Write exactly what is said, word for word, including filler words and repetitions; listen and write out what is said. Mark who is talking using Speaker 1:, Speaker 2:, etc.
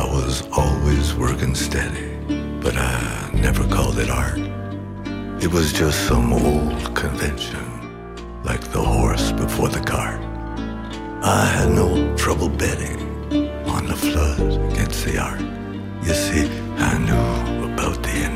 Speaker 1: was always working steady, but I never called it art. It was just some old convention, like the horse before the cart. I had no trouble betting on the flood against the art. You see, I knew about the